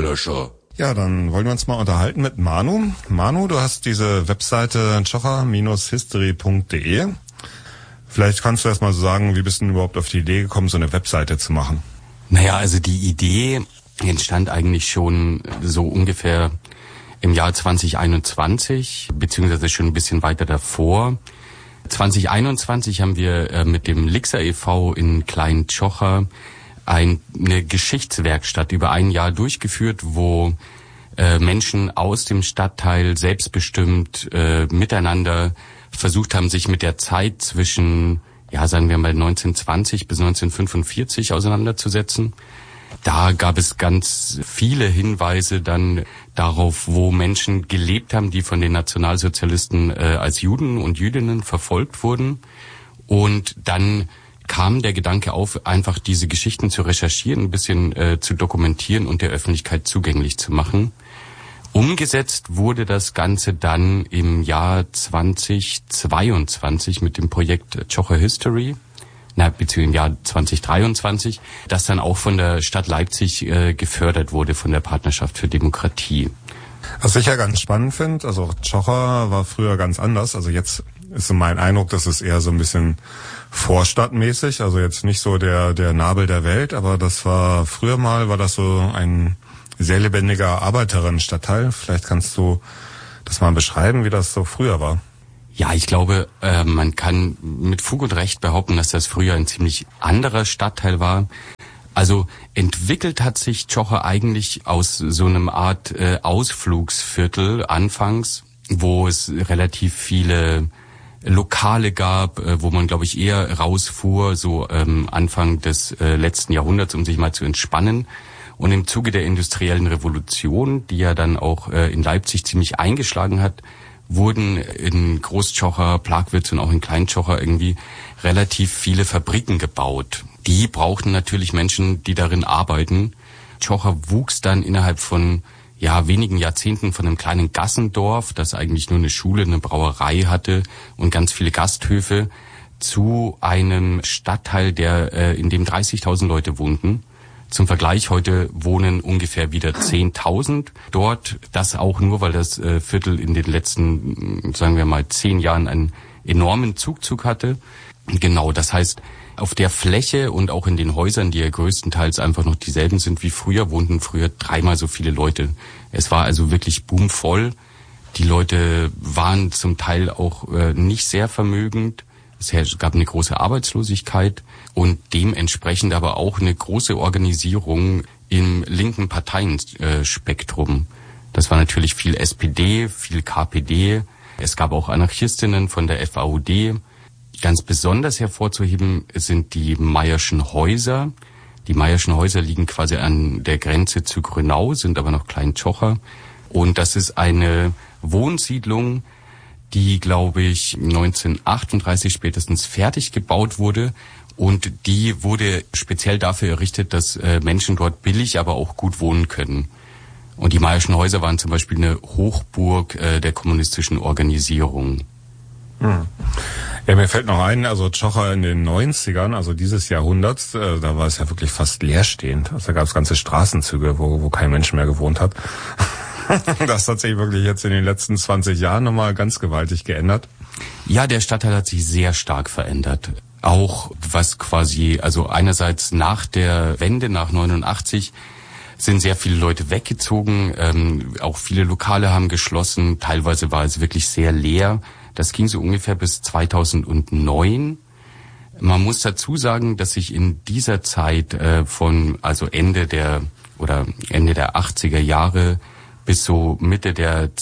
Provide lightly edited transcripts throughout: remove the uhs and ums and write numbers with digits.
Lückenlöscher. Ja, dann wollen wir uns mal unterhalten mit Manu. Manu, du hast diese Webseite chocher-history.de. Vielleicht kannst du erst mal so sagen, wie bist du denn überhaupt auf die Idee gekommen, so eine Webseite zu machen? Naja, also die Idee entstand eigentlich schon so ungefähr im Jahr 2021, beziehungsweise schon ein bisschen weiter davor. 2021 haben wir mit dem Lixer e.V. in Klein-Tschocher eine Geschichtswerkstatt über ein Jahr durchgeführt, wo Menschen aus dem Stadtteil selbstbestimmt miteinander versucht haben, sich mit der Zeit zwischen, ja, sagen wir mal 1920 bis 1945 auseinanderzusetzen. Da gab es ganz viele Hinweise dann darauf, wo Menschen gelebt haben, die von den Nationalsozialisten als Juden und Jüdinnen verfolgt wurden. Und dann kam der Gedanke auf, einfach diese Geschichten zu recherchieren, ein bisschen zu dokumentieren und der Öffentlichkeit zugänglich zu machen. Umgesetzt wurde das Ganze dann im Jahr 2022 mit dem Projekt Chocher History, beziehungsweise im Jahr 2023, das dann auch von der Stadt Leipzig gefördert wurde, von der Partnerschaft für Demokratie. Was ich ja ganz spannend finde, also Tschocher war früher ganz anders. Also jetzt ist so mein Eindruck, dass es eher so ein bisschen vorstadtmäßig, also jetzt nicht so der Nabel der Welt, aber das war früher mal, war das so ein sehr lebendiger Arbeiterinnenstadtteil. Vielleicht kannst du das mal beschreiben, wie das so früher war. Ja, ich glaube, man kann mit Fug und Recht behaupten, dass das früher ein ziemlich anderer Stadtteil war. Also entwickelt hat sich Tschocher eigentlich aus so einem Art Ausflugsviertel anfangs, wo es relativ viele Lokale gab, wo man, glaube ich, eher rausfuhr, so Anfang des letzten Jahrhunderts, um sich mal zu entspannen. Und im Zuge der industriellen Revolution, die ja dann auch in Leipzig ziemlich eingeschlagen hat, wurden in Groß-Tschocher, Plagwitz und auch in Klein-Tschocher irgendwie relativ viele Fabriken gebaut. Die brauchten natürlich Menschen, die darin arbeiten. Tschocher wuchs dann innerhalb von wenigen Jahrzehnten von einem kleinen Gassendorf, das eigentlich nur eine Schule, eine Brauerei hatte und ganz viele Gasthöfe, zu einem Stadtteil, in dem 30.000 Leute wohnten. Zum Vergleich, heute wohnen ungefähr wieder 10.000 dort. Das auch nur, weil das Viertel in den letzten, sagen wir mal, 10 Jahren einen enormen Zugzug hatte. Genau, das heißt, auf der Fläche und auch in den Häusern, die ja größtenteils einfach noch dieselben sind wie früher, wohnten früher 3-mal so viele Leute. Es war also wirklich boomvoll. Die Leute waren zum Teil auch nicht sehr vermögend. Es gab eine große Arbeitslosigkeit und dementsprechend aber auch eine große Organisierung im linken Parteienspektrum. Das war natürlich viel SPD, viel KPD. Es gab auch Anarchistinnen von der FAUD. Ganz besonders hervorzuheben sind die Mayer'schen Häuser. Die Mayer'schen Häuser liegen quasi an der Grenze zu Grünau, sind aber noch Klein-Tschocher. Und das ist eine Wohnsiedlung, die, glaube ich, 1938 spätestens fertig gebaut wurde. Und die wurde speziell dafür errichtet, dass Menschen dort billig, aber auch gut wohnen können. Und die Mayer'schen Häuser waren zum Beispiel eine Hochburg der kommunistischen Organisierung. Ja, mir fällt noch ein, also Tschocher in den 90ern, also dieses Jahrhunderts, da war es ja wirklich fast leerstehend. Also da gab es ganze Straßenzüge, wo kein Mensch mehr gewohnt hat. Das hat sich wirklich jetzt in den letzten 20 Jahren nochmal ganz gewaltig geändert. Ja, der Stadtteil hat sich sehr stark verändert. Auch was quasi, also einerseits nach der Wende, nach 89, sind sehr viele Leute weggezogen. Auch viele Lokale haben geschlossen. Teilweise war es wirklich sehr leer. Das ging so ungefähr bis 2009. Man muss dazu sagen, dass sich in dieser Zeit Ende der 80er Jahre bis so Mitte der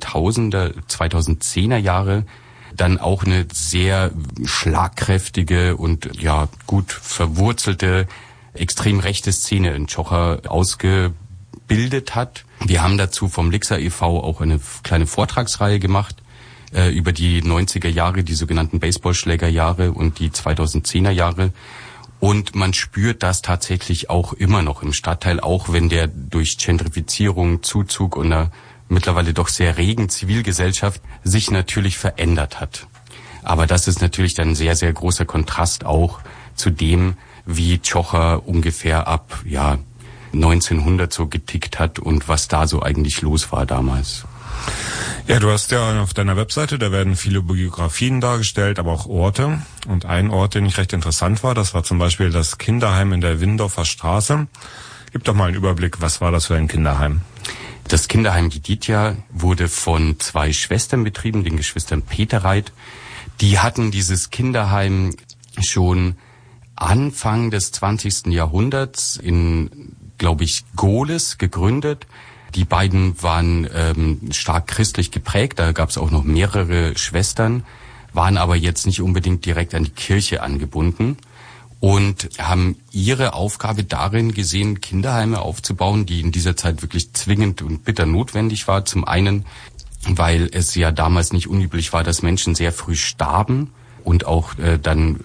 2010er Jahre dann auch eine sehr schlagkräftige und gut verwurzelte extrem rechte Szene in Tschocher ausgebildet hat. Wir haben dazu vom Lixer e.V. auch eine kleine Vortragsreihe gemacht über die 90er Jahre, die sogenannten Baseballschlägerjahre und die 2010er Jahre. Und man spürt das tatsächlich auch immer noch im Stadtteil, auch wenn der durch Gentrifizierung, Zuzug und einer mittlerweile doch sehr regen Zivilgesellschaft sich natürlich verändert hat. Aber das ist natürlich dann ein sehr, sehr großer Kontrast auch zu dem, wie Tschocher ungefähr ab 1900 so getickt hat und was da so eigentlich los war damals. Ja, du hast ja auf deiner Webseite, da werden viele Biografien dargestellt, aber auch Orte. Und ein Ort, den ich recht interessant war, das war zum Beispiel das Kinderheim in der Windorfer Straße. Gib doch mal einen Überblick, was war das für ein Kinderheim? Das Kinderheim Giditia wurde von 2 Schwestern betrieben, den Geschwistern Peterreit. Die hatten dieses Kinderheim schon Anfang des 20. Jahrhunderts in, glaube ich, Gohlis gegründet. Die beiden waren stark christlich geprägt, da gab es auch noch mehrere Schwestern, waren aber jetzt nicht unbedingt direkt an die Kirche angebunden und haben ihre Aufgabe darin gesehen, Kinderheime aufzubauen, die in dieser Zeit wirklich zwingend und bitter notwendig war. Zum einen, weil es ja damals nicht unüblich war, dass Menschen sehr früh starben und auch dann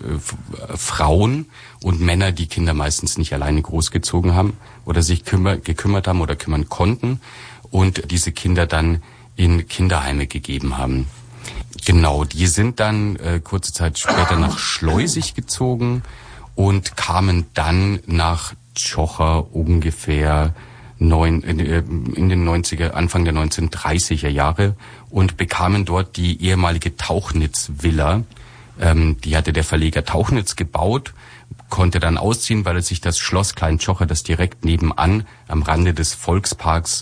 Frauen und Männer, die Kinder meistens nicht alleine großgezogen haben oder sich gekümmert haben oder kümmern konnten und diese Kinder dann in Kinderheime gegeben haben. Genau, die sind dann kurze Zeit später nach Schleusig gezogen und kamen dann nach Tschocher ungefähr in den Anfang der 1930er Jahre und bekamen dort die ehemalige Tauchnitz-Villa. Die hatte der Verleger Tauchnitz gebaut, konnte dann ausziehen, weil er sich das Schloss Klein-Tschocher, das direkt nebenan am Rande des Volksparks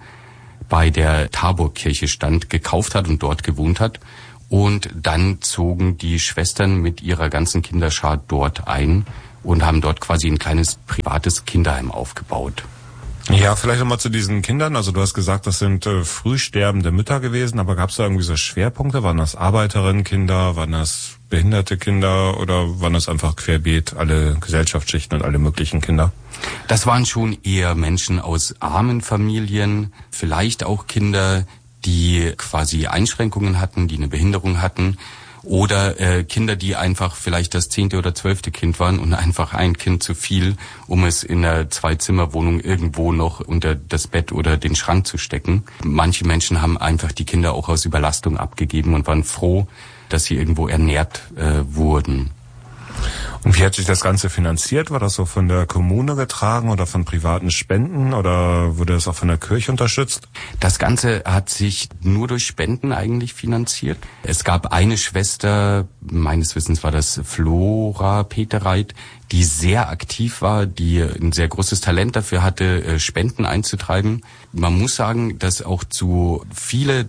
bei der Taborkirche stand, gekauft hat und dort gewohnt hat. Und dann zogen die Schwestern mit ihrer ganzen Kinderschar dort ein und haben dort quasi ein kleines privates Kinderheim aufgebaut. Ja, vielleicht nochmal zu diesen Kindern. Also du hast gesagt, das sind früh sterbende Mütter gewesen, aber gab es da irgendwie so Schwerpunkte? Waren das Arbeiterinnenkinder, waren das behinderte Kinder oder waren das einfach querbeet alle Gesellschaftsschichten und alle möglichen Kinder? Das waren schon eher Menschen aus armen Familien, vielleicht auch Kinder, die quasi Einschränkungen hatten, die eine Behinderung hatten. Oder Kinder, die einfach vielleicht das 10. oder 12. Kind waren und einfach ein Kind zu viel, um es in einer 2-Zimmer-Wohnung irgendwo noch unter das Bett oder den Schrank zu stecken. Manche Menschen haben einfach die Kinder auch aus Überlastung abgegeben und waren froh, dass sie irgendwo ernährt wurden. Und wie hat sich das Ganze finanziert? War das so von der Kommune getragen oder von privaten Spenden oder wurde das auch von der Kirche unterstützt? Das Ganze hat sich nur durch Spenden eigentlich finanziert. Es gab eine Schwester, meines Wissens war das Flora Peterreit, die sehr aktiv war, die ein sehr großes Talent dafür hatte, Spenden einzutreiben. Man muss sagen, dass auch zu viele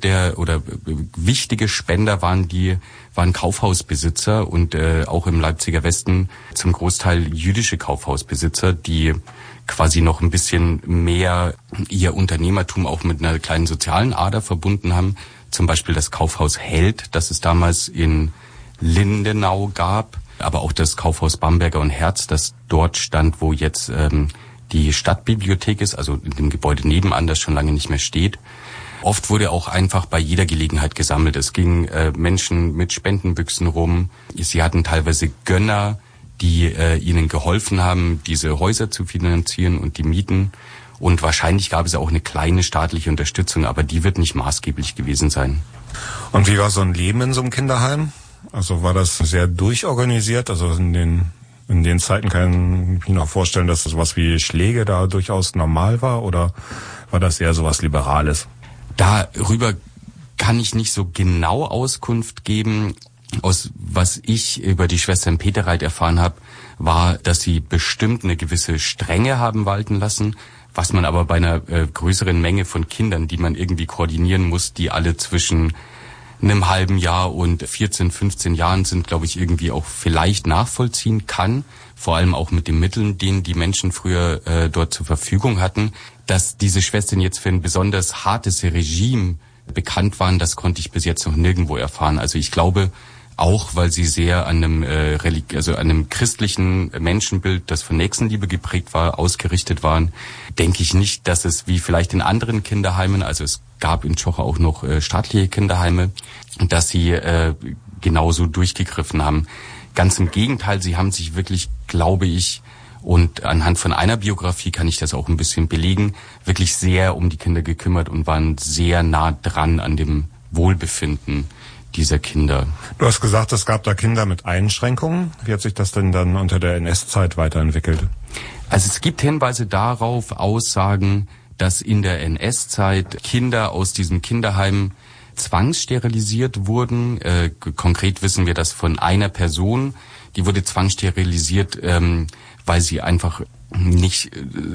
wichtige Spender waren Kaufhausbesitzer und auch im Leipziger Westen zum Großteil jüdische Kaufhausbesitzer, die quasi noch ein bisschen mehr ihr Unternehmertum auch mit einer kleinen sozialen Ader verbunden haben. Zum Beispiel das Kaufhaus Held, das es damals in Lindenau gab, aber auch das Kaufhaus Bamberger und Herz, das dort stand, wo jetzt die Stadtbibliothek ist, also in dem Gebäude nebenan, das schon lange nicht mehr steht. Oft wurde auch einfach bei jeder Gelegenheit gesammelt. Es gingen Menschen mit Spendenbüchsen rum. Sie hatten teilweise Gönner, die ihnen geholfen haben, diese Häuser zu finanzieren und die Mieten. Und wahrscheinlich gab es auch eine kleine staatliche Unterstützung, aber die wird nicht maßgeblich gewesen sein. Und wie war so ein Leben in so einem Kinderheim? Also war das sehr durchorganisiert? Also in den Zeiten kann ich mir noch vorstellen, dass sowas wie Schläge da durchaus normal war, oder war das eher sowas Liberales? Darüber kann ich nicht so genau Auskunft geben. Aus was ich über die Schwestern Peterreit erfahren habe, war, dass sie bestimmt eine gewisse Strenge haben walten lassen, was man aber bei einer größeren Menge von Kindern, die man irgendwie koordinieren muss, die alle zwischen einem halben Jahr und 14, 15 Jahren sind, glaube ich, irgendwie auch vielleicht nachvollziehen kann. Vor allem auch mit den Mitteln, denen die Menschen früher dort zur Verfügung hatten. Dass diese Schwestern jetzt für ein besonders hartes Regime bekannt waren, das konnte ich bis jetzt noch nirgendwo erfahren. Also ich glaube, auch weil sie sehr an einem christlichen Menschenbild, das von Nächstenliebe geprägt war, ausgerichtet waren, denke ich nicht, dass es wie vielleicht in anderen Kinderheimen, also es gab in Tschocher auch noch staatliche Kinderheime, dass sie genauso durchgegriffen haben. Ganz im Gegenteil, sie haben sich wirklich, glaube ich, und anhand von einer Biografie kann ich das auch ein bisschen belegen, wirklich sehr um die Kinder gekümmert und waren sehr nah dran an dem Wohlbefinden dieser Kinder. Du hast gesagt, es gab da Kinder mit Einschränkungen. Wie hat sich das denn dann unter der NS-Zeit weiterentwickelt? Also es gibt Hinweise darauf, Aussagen, dass in der NS-Zeit Kinder aus diesem Kinderheim zwangssterilisiert wurden. Konkret wissen wir das von einer Person, die wurde zwangssterilisiert, weil sie einfach nicht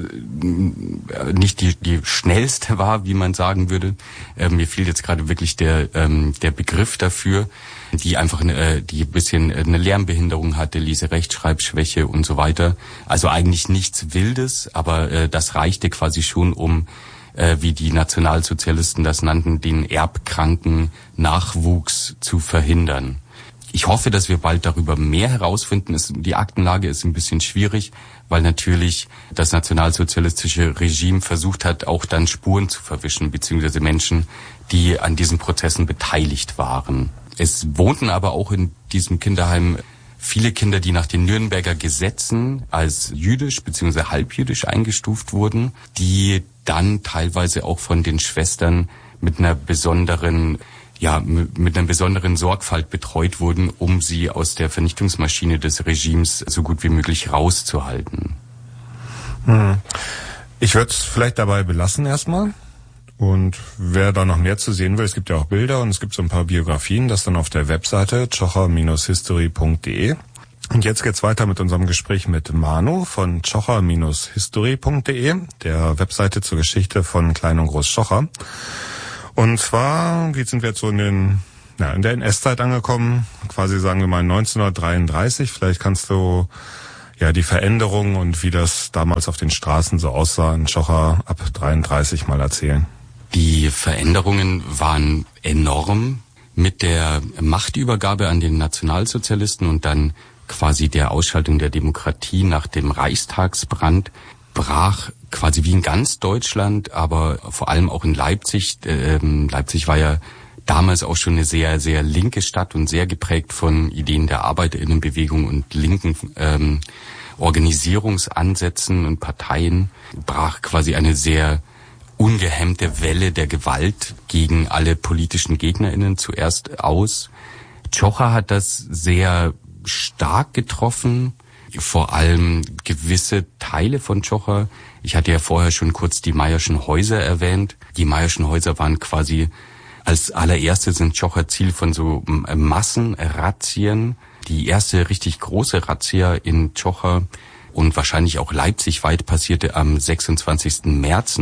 die schnellste war, wie man sagen würde. Mir fehlt jetzt gerade wirklich der Begriff dafür, die einfach die ein bisschen eine Lernbehinderung hatte, Lese-Rechtschreibschwäche und so weiter. Also eigentlich nichts Wildes, aber das reichte quasi schon, um, wie die Nationalsozialisten das nannten, den erbkranken Nachwuchs zu verhindern. Ich hoffe, dass wir bald darüber mehr herausfinden. Die Aktenlage ist ein bisschen schwierig, weil natürlich das nationalsozialistische Regime versucht hat, auch dann Spuren zu verwischen, beziehungsweise Menschen, die an diesen Prozessen beteiligt waren. Es wohnten aber auch in diesem Kinderheim viele Kinder, die nach den Nürnberger Gesetzen als jüdisch bzw. halbjüdisch eingestuft wurden, die dann teilweise auch von den Schwestern mit einer besonderen Sorgfalt betreut wurden, um sie aus der Vernichtungsmaschine des Regimes so gut wie möglich rauszuhalten. Ich würde es vielleicht dabei belassen erstmal. Und wer da noch mehr zu sehen will, es gibt ja auch Bilder und es gibt so ein paar Biografien, das dann auf der Webseite chocher-history.de. Und jetzt geht's weiter mit unserem Gespräch mit Manu von chocher-history.de, der Webseite zur Geschichte von Klein und Groß Chocher. Und zwar sind wir jetzt so in der NS-Zeit angekommen, quasi sagen wir mal 1933. Vielleicht kannst du ja die Veränderungen und wie das damals auf den Straßen so aussah in Chocher ab 33 mal erzählen. Die Veränderungen waren enorm. Mit der Machtübergabe an den Nationalsozialisten und dann quasi der Ausschaltung der Demokratie nach dem Reichstagsbrand brach quasi wie in ganz Deutschland, aber vor allem auch in Leipzig. Leipzig war ja damals auch schon eine sehr, sehr linke Stadt und sehr geprägt von Ideen der ArbeiterInnenbewegung und linken Organisierungsansätzen und Parteien. Brach quasi eine sehr ungehemmte Welle der Gewalt gegen alle politischen GegnerInnen zuerst aus. Chocher hat das sehr stark getroffen, vor allem gewisse Teile von Chocher. Ich hatte ja vorher schon kurz die Mayer'schen Häuser erwähnt. Die Mayer'schen Häuser waren quasi als allererstes in Chocher Ziel von so Massenrazzien. Die erste richtig große Razzia in Chocher und wahrscheinlich auch leipzigweit passierte am 26. März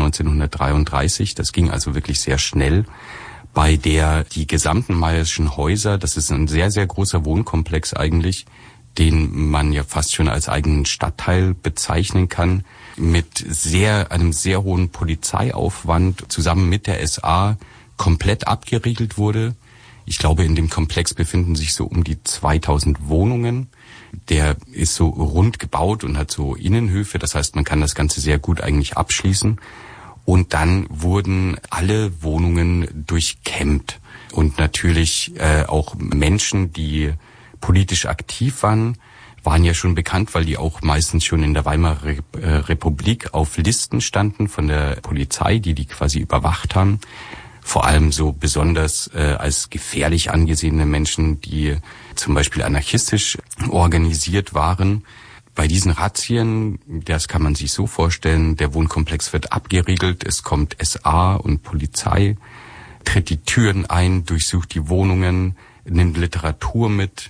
1933. Das ging also wirklich sehr schnell, bei der die gesamten Mayer'schen Häuser, das ist ein sehr, sehr großer Wohnkomplex eigentlich, den man ja fast schon als eigenen Stadtteil bezeichnen kann, mit einem sehr hohen Polizeiaufwand zusammen mit der SA komplett abgeriegelt wurde. Ich glaube, in dem Komplex befinden sich so um die 2000 Wohnungen. Der ist so rund gebaut und hat so Innenhöfe. Das heißt, man kann das Ganze sehr gut eigentlich abschließen. Und dann wurden alle Wohnungen durchkämmt. Und natürlich auch Menschen, die politisch aktiv waren ja schon bekannt, weil die auch meistens schon in der Weimarer Republik auf Listen standen von der Polizei, die quasi überwacht haben. Vor allem so besonders als gefährlich angesehene Menschen, die zum Beispiel anarchistisch organisiert waren. Bei diesen Razzien, das kann man sich so vorstellen, der Wohnkomplex wird abgeriegelt, es kommt SA und Polizei, tritt die Türen ein, durchsucht die Wohnungen, nimmt Literatur mit.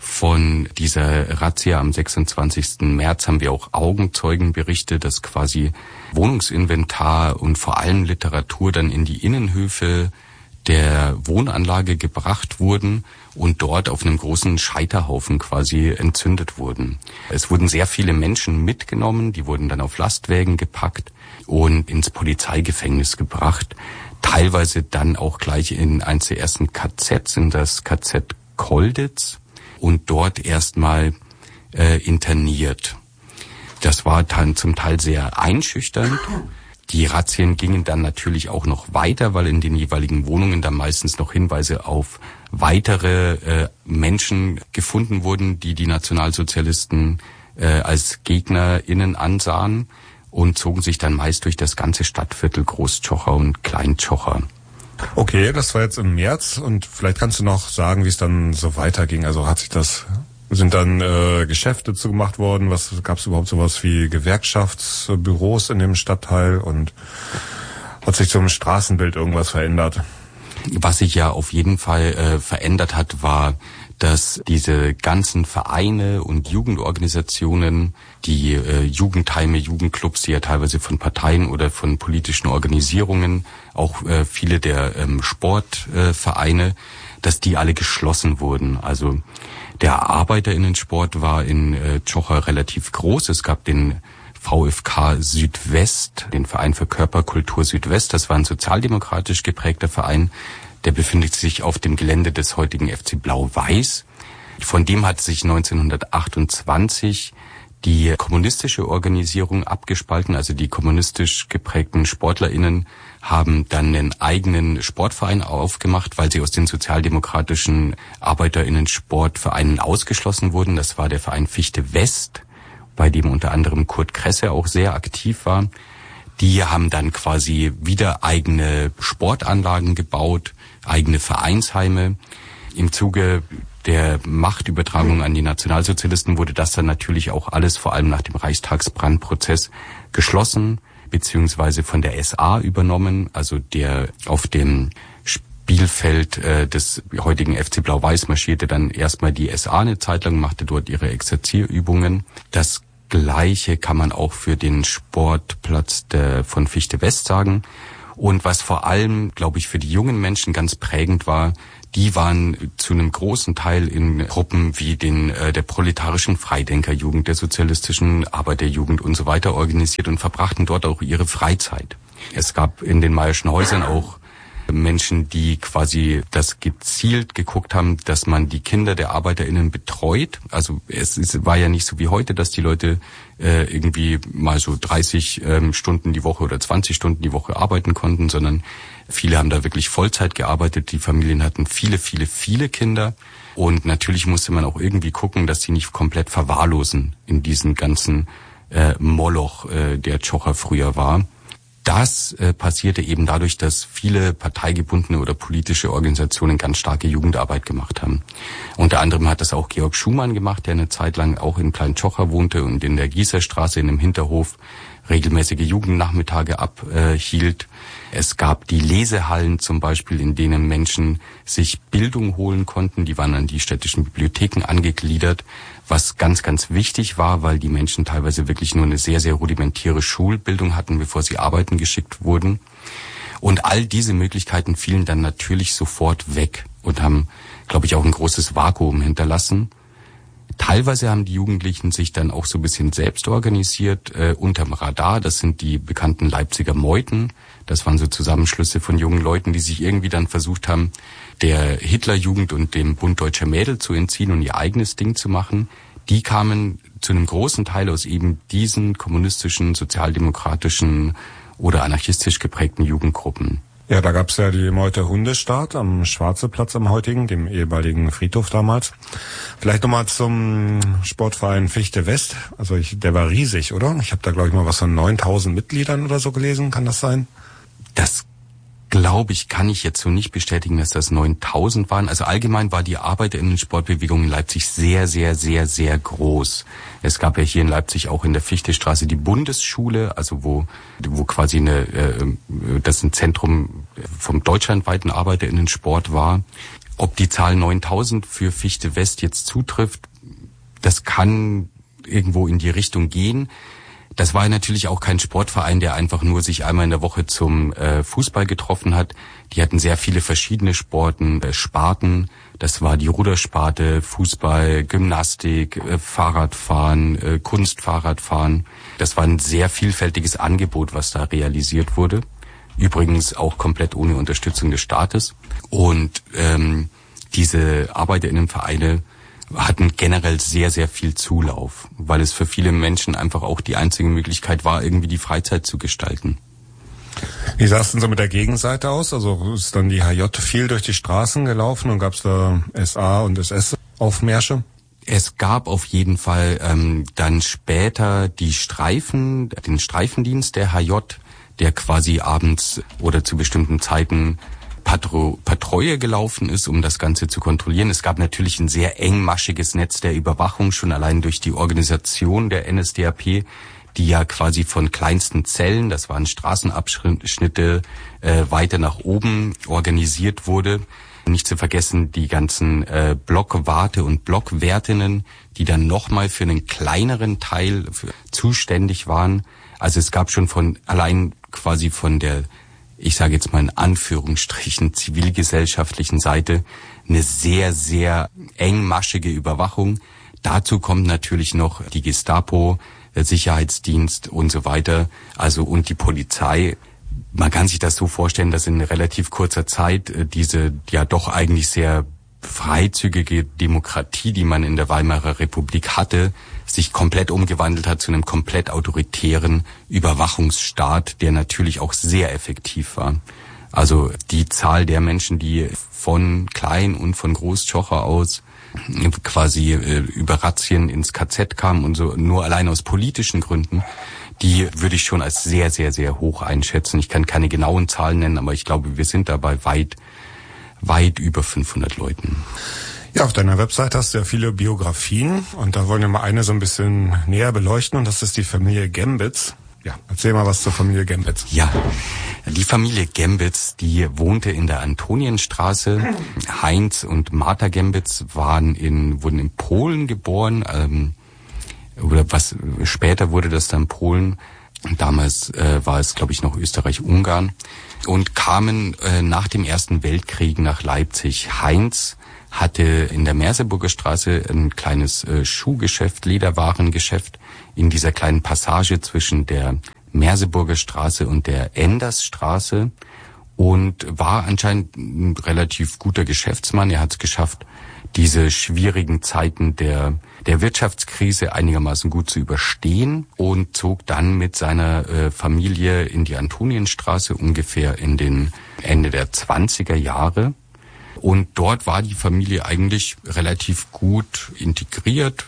Von dieser Razzia am 26. März haben wir auch Augenzeugenberichte, dass quasi Wohnungsinventar und vor allem Literatur dann in die Innenhöfe der Wohnanlage gebracht wurden und dort auf einem großen Scheiterhaufen quasi entzündet wurden. Es wurden sehr viele Menschen mitgenommen, die wurden dann auf Lastwägen gepackt und ins Polizeigefängnis gebracht. Teilweise dann auch gleich in eins der ersten KZs, in das KZ Kolditz, und dort erstmal interniert. Das war dann zum Teil sehr einschüchternd. Die Razzien gingen dann natürlich auch noch weiter, weil in den jeweiligen Wohnungen dann meistens noch Hinweise auf weitere Menschen gefunden wurden, die Nationalsozialisten als GegnerInnen ansahen und zogen sich dann meist durch das ganze Stadtviertel Groß-Chocher und Klein-Chocher. Okay, das war jetzt im März und vielleicht kannst du noch sagen, wie es dann so weiterging. Also hat sich das sind dann Geschäfte zugemacht worden. Was gab es überhaupt sowas wie Gewerkschaftsbüros in dem Stadtteil und hat sich zum Straßenbild irgendwas verändert? Was sich ja auf jeden Fall verändert hat, war, dass diese ganzen Vereine und Jugendorganisationen, die Jugendheime, Jugendclubs, die ja teilweise von Parteien oder von politischen Organisierungen, auch viele der Sportvereine, dass die alle geschlossen wurden. Also der ArbeiterInnensport war in Zsocha relativ groß. Es gab den VfK Südwest, den Verein für Körperkultur Südwest. Das war ein sozialdemokratisch geprägter Verein. Der befindet sich auf dem Gelände des heutigen FC Blau-Weiß. Von dem hat sich 1928 die kommunistische Organisierung abgespalten. Also die kommunistisch geprägten SportlerInnen haben dann einen eigenen Sportverein aufgemacht, weil sie aus den sozialdemokratischen ArbeiterInnen-Sportvereinen ausgeschlossen wurden. Das war der Verein Fichte West, bei dem unter anderem Kurt Kresse auch sehr aktiv war. Die haben dann quasi wieder eigene Sportanlagen gebaut, eigene Vereinsheime. Im Zuge der Machtübertragung an die Nationalsozialisten wurde das dann natürlich auch alles, vor allem nach dem Reichstagsbrandprozess, geschlossen beziehungsweise von der SA übernommen. Also der auf dem Spielfeld des heutigen FC Blau-Weiß marschierte dann erstmal die SA eine Zeit lang, machte dort ihre Exerzierübungen. Das Gleiche kann man auch für den Sportplatz von Fichte West sagen. Und was vor allem, glaube ich, für die jungen Menschen ganz prägend war, die waren zu einem großen Teil in Gruppen wie der proletarischen Freidenkerjugend, der sozialistischen Arbeiterjugend und so weiter organisiert und verbrachten dort auch ihre Freizeit. Es gab in den Mayer'schen Häusern auch Menschen, die quasi das gezielt geguckt haben, dass man die Kinder der ArbeiterInnen betreut. Also es war ja nicht so wie heute, dass die Leute irgendwie mal so 30 Stunden die Woche oder 20 Stunden die Woche arbeiten konnten, sondern viele haben da wirklich Vollzeit gearbeitet. Die Familien hatten viele, viele, viele Kinder. Und natürlich musste man auch irgendwie gucken, dass sie nicht komplett verwahrlosen in diesem ganzen Moloch, der Zsocha früher war. Das passierte eben dadurch, dass viele parteigebundene oder politische Organisationen ganz starke Jugendarbeit gemacht haben. Unter anderem hat das auch Georg Schumann gemacht, der eine Zeit lang auch in Klein Zsocha wohnte und in der Gießerstraße in einem Hinterhof regelmäßige Jugendnachmittage abhielt. Es gab die Lesehallen zum Beispiel, in denen Menschen sich Bildung holen konnten. Die waren an die städtischen Bibliotheken angegliedert, was ganz, ganz wichtig war, weil die Menschen teilweise wirklich nur eine sehr, sehr rudimentäre Schulbildung hatten, bevor sie arbeiten geschickt wurden. Und all diese Möglichkeiten fielen dann natürlich sofort weg und haben, glaube ich, auch ein großes Vakuum hinterlassen. Teilweise haben die Jugendlichen sich dann auch so ein bisschen selbst organisiert, unterm Radar. Das sind die bekannten Leipziger Meuten. Das waren so Zusammenschlüsse von jungen Leuten, die sich irgendwie dann versucht haben, der Hitlerjugend und dem Bund Deutscher Mädel zu entziehen und ihr eigenes Ding zu machen. Die kamen zu einem großen Teil aus eben diesen kommunistischen, sozialdemokratischen oder anarchistisch geprägten Jugendgruppen. Ja, da gab's ja die Meuter Hundestaat am Schwarzeplatz am heutigen, dem ehemaligen Friedhof damals. Vielleicht nochmal zum Sportverein Fichte West. Also der war riesig, oder? Ich habe da, glaube ich, mal was von 9.000 Mitgliedern oder so gelesen. Kann das sein? Das glaube ich, kann ich jetzt so nicht bestätigen, dass das 9.000 waren. Also allgemein war die ArbeiterInnen-Sportbewegung in Leipzig sehr, sehr, sehr, sehr groß. Es gab ja hier in Leipzig auch in der Fichtestraße die Bundesschule, also wo quasi das ein Zentrum vom deutschlandweiten ArbeiterInnen-Sport war. Ob die Zahl 9.000 für Fichte West jetzt zutrifft, das kann irgendwo in die Richtung gehen. Das war natürlich auch kein Sportverein, der einfach nur sich einmal in der Woche zum Fußball getroffen hat. Die hatten sehr viele verschiedene Sparten. Das war die Rudersparte, Fußball, Gymnastik, Fahrradfahren, Kunstfahrradfahren. Das war ein sehr vielfältiges Angebot, was da realisiert wurde. Übrigens auch komplett ohne Unterstützung des Staates. Und diese ArbeiterInnenvereine hatten generell sehr, sehr viel Zulauf, weil es für viele Menschen einfach auch die einzige Möglichkeit war, irgendwie die Freizeit zu gestalten. Wie sah es denn so mit der Gegenseite aus? Also ist dann die HJ viel durch die Straßen gelaufen und gab es da SA und SS-Aufmärsche? Es gab auf jeden Fall dann später den Streifendienst der HJ, der quasi abends oder zu bestimmten Zeiten Patrouille gelaufen ist, um das Ganze zu kontrollieren. Es gab natürlich ein sehr engmaschiges Netz der Überwachung, schon allein durch die Organisation der NSDAP, die ja quasi von kleinsten Zellen, das waren Straßenabschnitte, weiter nach oben organisiert wurde. Nicht zu vergessen die ganzen Blockwarte und Blockwärtinnen, die dann nochmal für einen kleineren Teil zuständig waren. Also es gab schon von der, ich sage jetzt mal in Anführungsstrichen, zivilgesellschaftlichen Seite eine sehr, sehr engmaschige Überwachung. Dazu kommt natürlich noch die Gestapo, der Sicherheitsdienst und so weiter, also und die Polizei. Man kann sich das so vorstellen, dass in relativ kurzer Zeit diese ja doch eigentlich sehr freizügige Demokratie, die man in der Weimarer Republik hatte, sich komplett umgewandelt hat zu einem komplett autoritären Überwachungsstaat, der natürlich auch sehr effektiv war. Also die Zahl der Menschen, die von Klein- und von Groß-Tschocher aus quasi über Razzien ins KZ kamen und so, nur allein aus politischen Gründen, die würde ich schon als sehr, sehr, sehr hoch einschätzen. Ich kann keine genauen Zahlen nennen, aber ich glaube, wir sind dabei weit über 500 Leuten. Ja, auf deiner Website hast du ja viele Biografien und da wollen wir mal eine so ein bisschen näher beleuchten und das ist die Familie Gembitz. Ja, erzähl mal was zur Familie Gembitz. Ja, die Familie Gembitz, die wohnte in der Antonienstraße. Heinz und Martha Gembitz wurden in Polen geboren, später wurde das dann Polen. Damals war es, glaube ich, noch Österreich-Ungarn und kamen nach dem Ersten Weltkrieg nach Leipzig. Heinz hatte in der Merseburger Straße ein kleines Schuhgeschäft, Lederwarengeschäft in dieser kleinen Passage zwischen der Merseburger Straße und der Endersstraße und war anscheinend ein relativ guter Geschäftsmann. Er hat es geschafft, diese schwierigen Zeiten der Wirtschaftskrise einigermaßen gut zu überstehen und zog dann mit seiner Familie in die Antonienstraße ungefähr in den Ende der 20er Jahre. Und dort war die Familie eigentlich relativ gut integriert.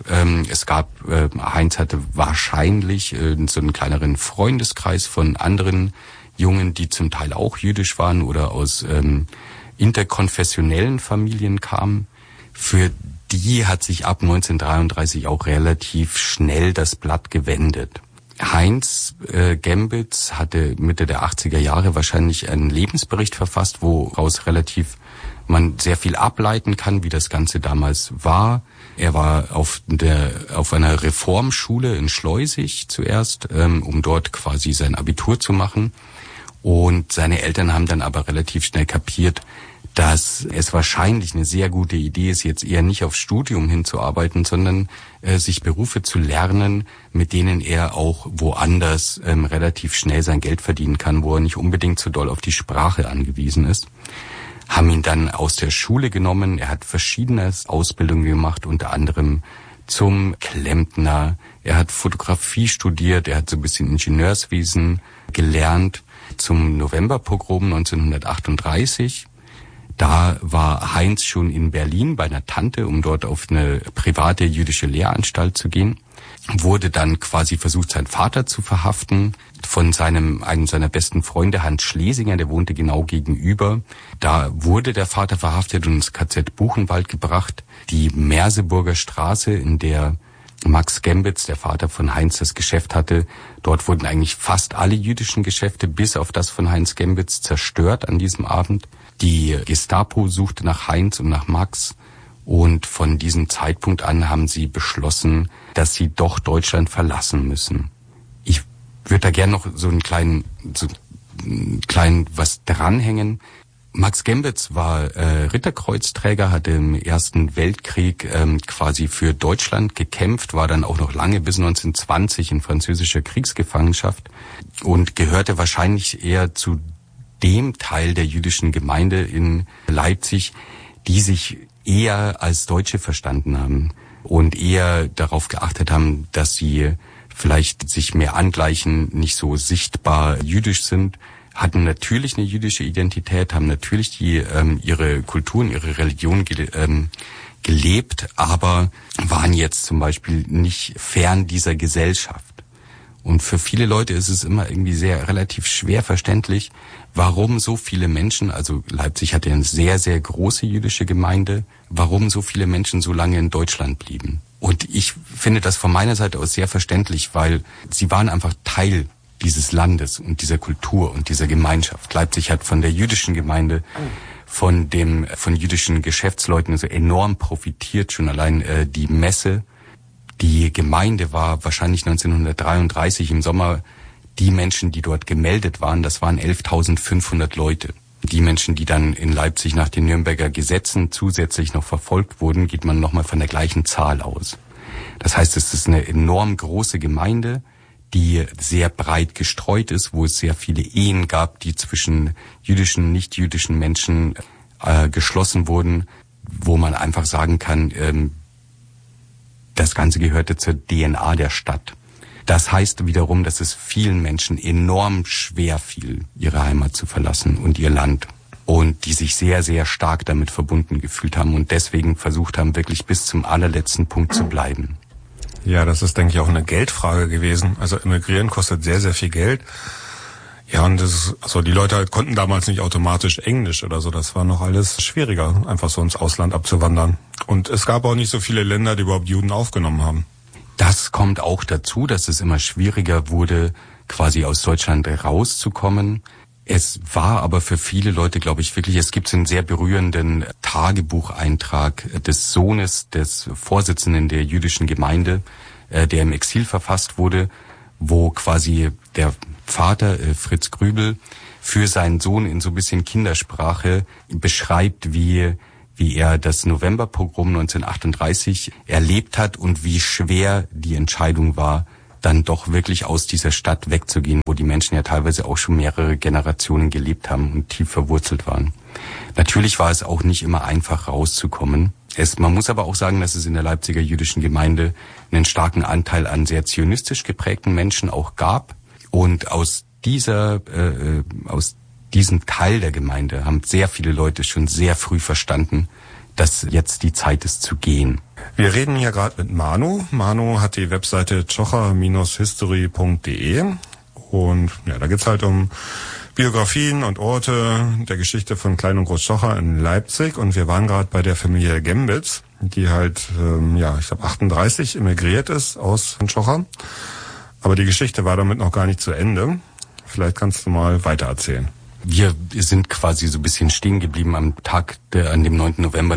Heinz hatte wahrscheinlich so einen kleineren Freundeskreis von anderen Jungen, die zum Teil auch jüdisch waren oder aus interkonfessionellen Familien kamen. Für die hat sich ab 1933 auch relativ schnell das Blatt gewendet. Heinz Gembitz hatte Mitte der 80er Jahre wahrscheinlich einen Lebensbericht verfasst, woraus man sehr viel ableiten kann, wie das Ganze damals war. Er war auf einer Reformschule in Schleusig zuerst, um dort quasi sein Abitur zu machen. Und seine Eltern haben dann aber relativ schnell kapiert, dass es wahrscheinlich eine sehr gute Idee ist, jetzt eher nicht aufs Studium hinzuarbeiten, sondern sich Berufe zu lernen, mit denen er auch woanders relativ schnell sein Geld verdienen kann, wo er nicht unbedingt so doll auf die Sprache angewiesen ist. Haben ihn dann aus der Schule genommen. Er hat verschiedene Ausbildungen gemacht, unter anderem zum Klempner. Er hat Fotografie studiert, er hat so ein bisschen Ingenieurswesen gelernt. Zum Novemberpogrom 1938. Da war Heinz schon in Berlin bei einer Tante, um dort auf eine private jüdische Lehranstalt zu gehen. Wurde dann quasi versucht, seinen Vater zu verhaften. Von einem seiner besten Freunde, Hans Schlesinger, der wohnte genau gegenüber. Da wurde der Vater verhaftet und ins KZ Buchenwald gebracht. Die Merseburger Straße, in der Max Gembitz, der Vater von Heinz, das Geschäft hatte, dort wurden eigentlich fast alle jüdischen Geschäfte, bis auf das von Heinz Gembitz, zerstört an diesem Abend. Die Gestapo suchte nach Heinz und nach Max. Und von diesem Zeitpunkt an haben sie beschlossen, dass sie doch Deutschland verlassen müssen. Ich würde da gerne noch so einen kleinen was dranhängen. Max Gembitz war Ritterkreuzträger, hatte im Ersten Weltkrieg quasi für Deutschland gekämpft, war dann auch noch lange bis 1920 in französischer Kriegsgefangenschaft und gehörte wahrscheinlich eher zu dem Teil der jüdischen Gemeinde in Leipzig, die sich eher als Deutsche verstanden haben und eher darauf geachtet haben, dass sie vielleicht sich mehr angleichen, nicht so sichtbar jüdisch sind, hatten natürlich eine jüdische Identität, haben natürlich ihre Kulturen, ihre Religion gelebt, aber waren jetzt zum Beispiel nicht fern dieser Gesellschaft. Und für viele Leute ist es immer irgendwie relativ schwer verständlich, warum so viele Menschen, also Leipzig hatte eine sehr, sehr große jüdische Gemeinde, warum so viele Menschen so lange in Deutschland blieben. Und ich finde das von meiner Seite aus sehr verständlich, weil sie waren einfach Teil dieses Landes und dieser Kultur und dieser Gemeinschaft. Leipzig hat von der jüdischen Gemeinde, von jüdischen Geschäftsleuten so enorm profitiert, schon allein die Messe. Die Gemeinde war wahrscheinlich 1933 im Sommer, die Menschen, die dort gemeldet waren, das waren 11.500 Leute. Die Menschen, die dann in Leipzig nach den Nürnberger Gesetzen zusätzlich noch verfolgt wurden, geht man nochmal von der gleichen Zahl aus. Das heißt, es ist eine enorm große Gemeinde, die sehr breit gestreut ist, wo es sehr viele Ehen gab, die zwischen jüdischen und nicht-jüdischen Menschen geschlossen wurden, wo man einfach sagen kann, das Ganze gehörte zur DNA der Stadt. Das heißt wiederum, dass es vielen Menschen enorm schwer fiel, ihre Heimat zu verlassen und ihr Land. Und die sich sehr, sehr stark damit verbunden gefühlt haben und deswegen versucht haben, wirklich bis zum allerletzten Punkt zu bleiben. Ja, das ist, denke ich, auch eine Geldfrage gewesen. Also emigrieren kostet sehr, sehr viel Geld. Ja, und die Leute halt konnten damals nicht automatisch Englisch oder so. Das war noch alles schwieriger, einfach so ins Ausland abzuwandern. Und es gab auch nicht so viele Länder, die überhaupt Juden aufgenommen haben. Das kommt auch dazu, dass es immer schwieriger wurde, quasi aus Deutschland rauszukommen. Es war aber für viele Leute, glaube ich, wirklich, es gibt einen sehr berührenden Tagebucheintrag des Sohnes des Vorsitzenden der jüdischen Gemeinde, der im Exil verfasst wurde, wo quasi der Vater, Fritz Grübel, für seinen Sohn in so ein bisschen Kindersprache beschreibt, wie er das Novemberpogrom 1938 erlebt hat und wie schwer die Entscheidung war, dann doch wirklich aus dieser Stadt wegzugehen, wo die Menschen ja teilweise auch schon mehrere Generationen gelebt haben und tief verwurzelt waren. Natürlich war es auch nicht immer einfach rauszukommen. Man muss aber auch sagen, dass es in der Leipziger jüdischen Gemeinde einen starken Anteil an sehr zionistisch geprägten Menschen auch gab. Und aus diesem Teil der Gemeinde haben sehr viele Leute schon sehr früh verstanden, dass jetzt die Zeit ist zu gehen. Wir reden hier gerade mit Manu. Manu hat die Webseite chocher-history.de und ja, da geht's halt um Biografien und Orte der Geschichte von Klein- und Groß-Chocher in Leipzig. Und wir waren gerade bei der Familie Gembitz, die halt, ich glaube 38 emigriert ist aus Chocher. Aber die Geschichte war damit noch gar nicht zu Ende. Vielleicht kannst du mal weitererzählen. Wir sind quasi so ein bisschen stehen geblieben an dem 9. November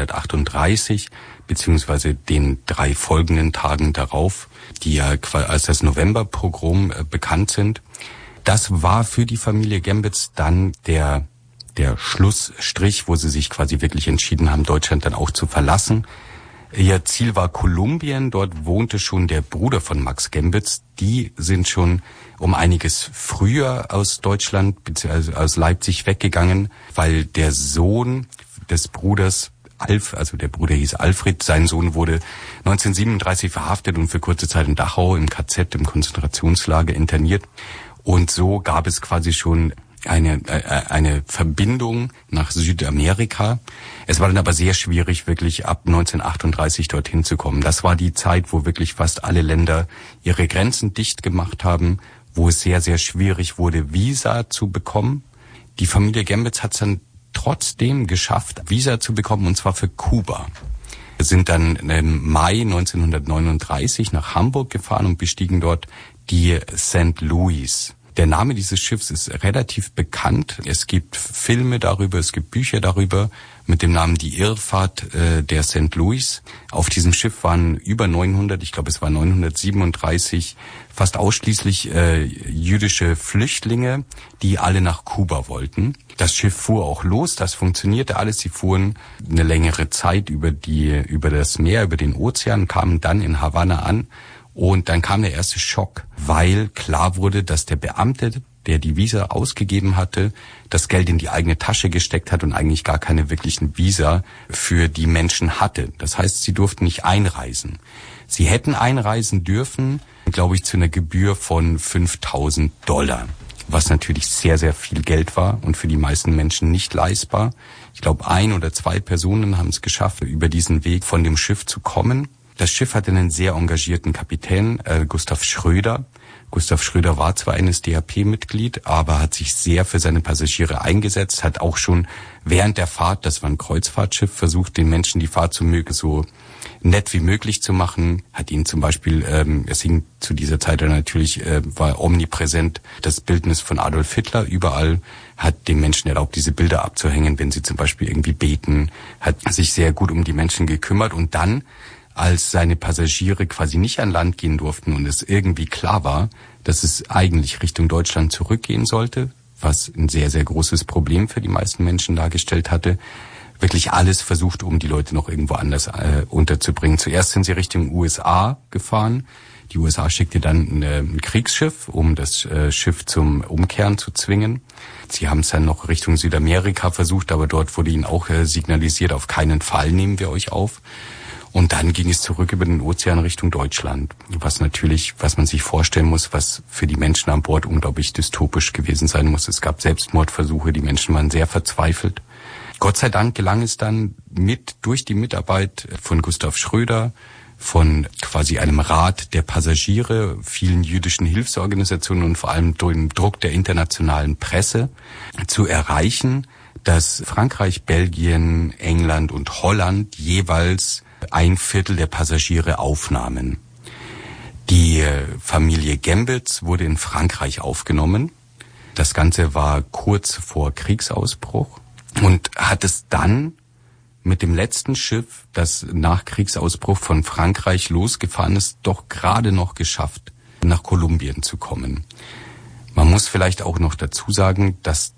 1938, beziehungsweise den 3 folgenden Tagen darauf, die ja als das Novemberpogrom bekannt sind. Das war für die Familie Gembitz dann der Schlussstrich, wo sie sich quasi wirklich entschieden haben, Deutschland dann auch zu verlassen. Ihr Ziel war Kolumbien, dort wohnte schon der Bruder von Max Gembitz. Die sind schon um einiges früher aus Deutschland bzw. aus Leipzig weggegangen, weil der Sohn des Bruders, der Bruder hieß Alfred, sein Sohn wurde 1937 verhaftet und für kurze Zeit in Dachau im KZ, im Konzentrationslager interniert. Und so gab es quasi schon eine Verbindung nach Südamerika. Es war dann aber sehr schwierig, wirklich ab 1938 dorthin zu kommen. Das war die Zeit, wo wirklich fast alle Länder ihre Grenzen dicht gemacht haben, wo es sehr, sehr schwierig wurde, Visa zu bekommen. Die Familie Gembitz hat es dann trotzdem geschafft, Visa zu bekommen, und zwar für Kuba. Wir sind dann im Mai 1939 nach Hamburg gefahren und bestiegen dort die St. Louis. Der Name dieses Schiffs ist relativ bekannt. Es gibt Filme darüber, es gibt Bücher darüber mit dem Namen Die Irrfahrt der St. Louis. Auf diesem Schiff waren über 900, ich glaube es waren 937, fast ausschließlich jüdische Flüchtlinge, die alle nach Kuba wollten. Das Schiff fuhr auch los, das funktionierte alles. Sie fuhren eine längere Zeit über das Meer, über den Ozean, kamen dann in Havanna an. Und dann kam der erste Schock, weil klar wurde, dass der Beamte, der die Visa ausgegeben hatte, das Geld in die eigene Tasche gesteckt hat und eigentlich gar keine wirklichen Visa für die Menschen hatte. Das heißt, sie durften nicht einreisen. Sie hätten einreisen dürfen, glaube ich, zu einer Gebühr von $5.000, was natürlich sehr, sehr viel Geld war und für die meisten Menschen nicht leistbar. Ich glaube, 1 oder 2 Personen haben es geschafft, über diesen Weg von dem Schiff zu kommen. Das Schiff hatte einen sehr engagierten Kapitän, Gustav Schröder. Gustav Schröder war zwar ein NSDAP-Mitglied, aber hat sich sehr für seine Passagiere eingesetzt, hat auch schon während der Fahrt, das war ein Kreuzfahrtschiff, versucht, den Menschen die Fahrt so nett wie möglich zu machen, hat ihnen zum Beispiel, es hing zu dieser Zeit natürlich, war omnipräsent das Bildnis von Adolf Hitler überall, hat den Menschen erlaubt, diese Bilder abzuhängen, wenn sie zum Beispiel irgendwie beten, hat sich sehr gut um die Menschen gekümmert und dann, als seine Passagiere quasi nicht an Land gehen durften und es irgendwie klar war, dass es eigentlich Richtung Deutschland zurückgehen sollte, was ein sehr, sehr großes Problem für die meisten Menschen dargestellt hatte, wirklich alles versucht, um die Leute noch irgendwo anders unterzubringen. Zuerst sind sie Richtung USA gefahren. Die USA schickte dann ein Kriegsschiff, um das Schiff zum Umkehren zu zwingen. Sie haben es dann noch Richtung Südamerika versucht, aber dort wurde ihnen auch signalisiert, auf keinen Fall nehmen wir euch auf. Und dann ging es zurück über den Ozean Richtung Deutschland, was natürlich, was man sich vorstellen muss, was für die Menschen an Bord unglaublich dystopisch gewesen sein muss. Es gab Selbstmordversuche, die Menschen waren sehr verzweifelt. Gott sei Dank gelang es dann durch die Mitarbeit von Gustav Schröder, von quasi einem Rat der Passagiere, vielen jüdischen Hilfsorganisationen und vor allem durch den Druck der internationalen Presse zu erreichen, dass Frankreich, Belgien, England und Holland jeweils 1/4 der Passagiere aufnahmen. Die Familie Gembitz wurde in Frankreich aufgenommen. Das Ganze war kurz vor Kriegsausbruch und hat es dann mit dem letzten Schiff, das nach Kriegsausbruch von Frankreich losgefahren ist, doch gerade noch geschafft, nach Kolumbien zu kommen. Man muss vielleicht auch noch dazu sagen, dass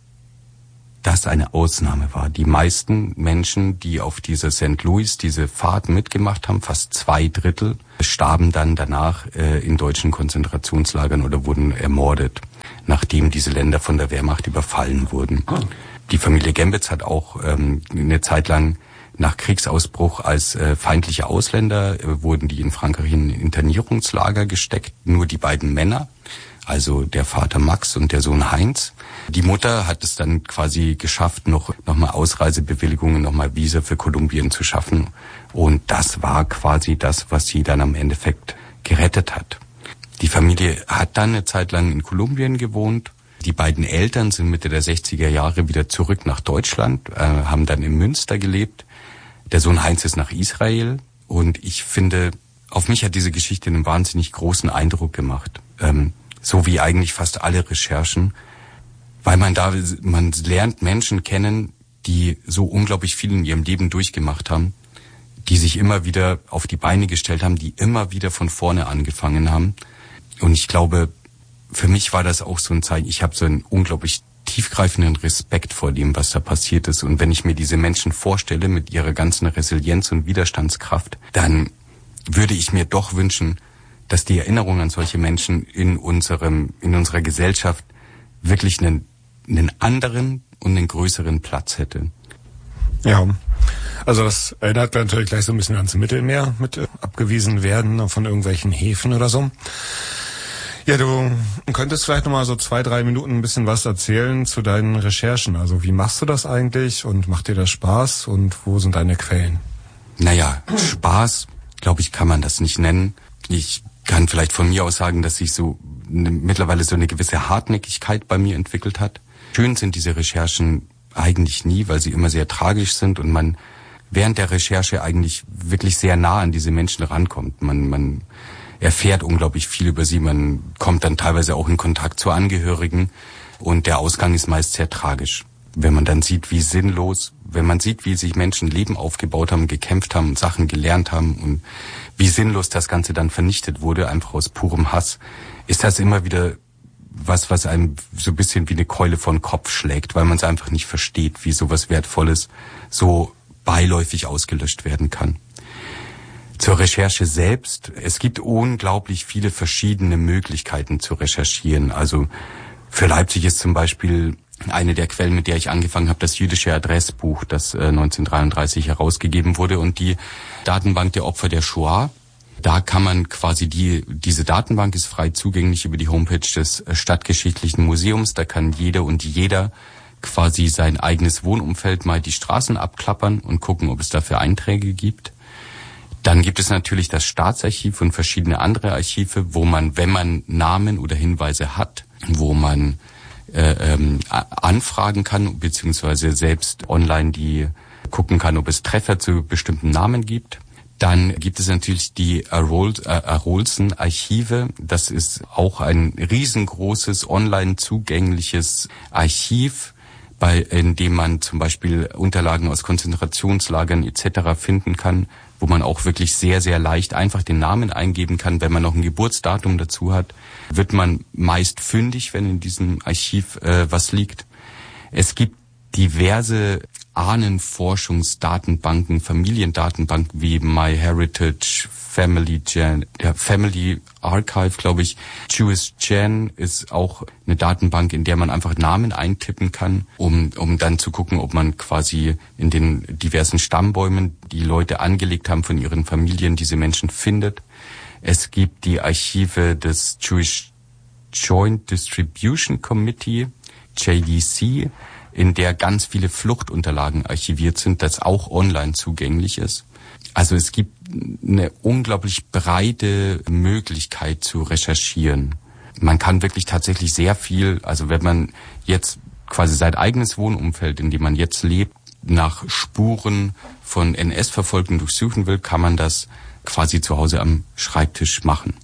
das eine Ausnahme war. Die meisten Menschen, die auf dieser St. Louis diese Fahrt mitgemacht haben, fast 2/3, starben dann danach in deutschen Konzentrationslagern oder wurden ermordet, nachdem diese Länder von der Wehrmacht überfallen wurden. Die Familie Gembitz hat auch eine Zeit lang nach Kriegsausbruch als feindliche Ausländer, wurden die in Frankreich in Internierungslager gesteckt, nur die beiden Männer, also der Vater Max und der Sohn Heinz. Die Mutter hat es dann quasi geschafft, noch mal Ausreisebewilligungen, noch mal Visa für Kolumbien zu schaffen. Und das war quasi das, was sie dann am Endeffekt gerettet hat. Die Familie hat dann eine Zeit lang in Kolumbien gewohnt. Die beiden Eltern sind Mitte der 60er Jahre wieder zurück nach Deutschland, haben dann in Münster gelebt. Der Sohn Heinz ist nach Israel. Und ich finde, auf mich hat diese Geschichte einen wahnsinnig großen Eindruck gemacht. So wie eigentlich fast alle Recherchen. Weil man lernt Menschen kennen, die so unglaublich viel in ihrem Leben durchgemacht haben, die sich immer wieder auf die Beine gestellt haben, die immer wieder von vorne angefangen haben. Und ich glaube, für mich war das auch so ein Zeichen, ich habe so einen unglaublich tiefgreifenden Respekt vor dem, was da passiert ist. Und wenn ich mir diese Menschen vorstelle mit ihrer ganzen Resilienz und Widerstandskraft, dann würde ich mir doch wünschen, dass die Erinnerung an solche Menschen in unserer Gesellschaft wirklich einen anderen und einen größeren Platz hätte. Ja, also das erinnert natürlich gleich so ein bisschen ans Mittelmeer mit abgewiesen werden von irgendwelchen Häfen oder so. Ja, du könntest vielleicht nochmal so 2-3 Minuten ein bisschen was erzählen zu deinen Recherchen. Also wie machst du das eigentlich und macht dir das Spaß und wo sind deine Quellen? Naja, Spaß, glaube ich, kann man das nicht nennen. Ich kann vielleicht von mir aus sagen, dass sich mittlerweile so eine gewisse Hartnäckigkeit bei mir entwickelt hat. Schön sind diese Recherchen eigentlich nie, weil sie immer sehr tragisch sind und man während der Recherche eigentlich wirklich sehr nah an diese Menschen rankommt. Man erfährt unglaublich viel über sie, man kommt dann teilweise auch in Kontakt zu Angehörigen und der Ausgang ist meist sehr tragisch. Wenn man dann sieht, wenn man sieht, wie sich Menschen Leben aufgebaut haben, gekämpft haben, Sachen gelernt haben und wie sinnlos das Ganze dann vernichtet wurde, einfach aus purem Hass, ist das immer wieder was einem so ein bisschen wie eine Keule vor den Kopf schlägt, weil man es einfach nicht versteht, wie sowas Wertvolles so beiläufig ausgelöscht werden kann. Zur Recherche selbst. Es gibt unglaublich viele verschiedene Möglichkeiten zu recherchieren. Also für Leipzig ist zum Beispiel eine der Quellen, mit der ich angefangen habe, das jüdische Adressbuch, das 1933 herausgegeben wurde und die Datenbank der Opfer der Shoah. Da kann man quasi diese Datenbank ist frei zugänglich über die Homepage des Stadtgeschichtlichen Museums. Da kann jeder und jeder quasi sein eigenes Wohnumfeld mal die Straßen abklappern und gucken, ob es dafür Einträge gibt. Dann gibt es natürlich das Staatsarchiv und verschiedene andere Archive, wo man, wenn man Namen oder Hinweise hat, wo man anfragen kann, beziehungsweise selbst online die gucken kann, ob es Treffer zu bestimmten Namen gibt. Dann gibt es natürlich die Arolsen-Archive. Das ist auch ein riesengroßes, online zugängliches Archiv, in dem man zum Beispiel Unterlagen aus Konzentrationslagern etc. finden kann, wo man auch wirklich sehr, sehr leicht einfach den Namen eingeben kann. Wenn man noch ein Geburtsdatum dazu hat, wird man meist fündig, wenn in diesem Archiv was liegt. Es gibt diverse Ahnenforschungsdatenbanken, Familiendatenbanken wie MyHeritage, Family Archive, glaube ich. Jewish Gen ist auch eine Datenbank, in der man einfach Namen eintippen kann, um dann zu gucken, ob man quasi in den diversen Stammbäumen, die Leute angelegt haben von ihren Familien, diese Menschen findet. Es gibt die Archive des Jewish Joint Distribution Committee, JDC, in der ganz viele Fluchtunterlagen archiviert sind, das auch online zugänglich ist. Also es gibt eine unglaublich breite Möglichkeit zu recherchieren. Man kann wirklich tatsächlich sehr viel, also wenn man jetzt quasi sein eigenes Wohnumfeld, in dem man jetzt lebt, nach Spuren von NS-Verfolgten durchsuchen will, kann man das quasi zu Hause am Schreibtisch machen.